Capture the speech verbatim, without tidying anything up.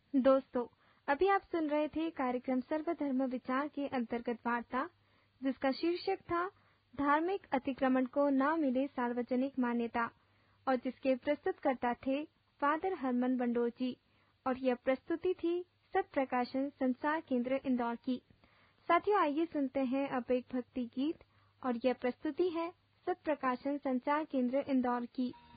दोस्तों, अभी आप सुन रहे थे कार्यक्रम सर्वधर्म विचार के अंतर्गत वार्ता, जिसका शीर्षक था धार्मिक अतिक्रमण को न मिले सार्वजनिक मान्यता, और जिसके प्रस्तुतकर्ता थे फादर हरमन बंडोर जी, और यह प्रस्तुति थी सत प्रकाशन संसार केंद्र इंदौर की। साथियों, आइए सुनते हैं अब एक भक्ति गीत, और यह प्रस्तुति है सत प्रकाशन संचार केंद्र इंदौर की।